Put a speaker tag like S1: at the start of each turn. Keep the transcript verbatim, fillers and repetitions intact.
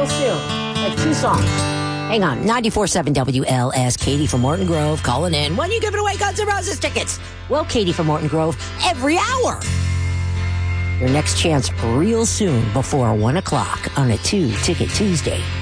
S1: real soon. Like two songs. Hang on. ninety-four point seven W L S. Katie from Morton Grove calling in. When are you giving away Guns N' Roses tickets? Well, Katie from Morton Grove, every hour. Your next chance real soon before one o'clock on a two-ticket Tuesday.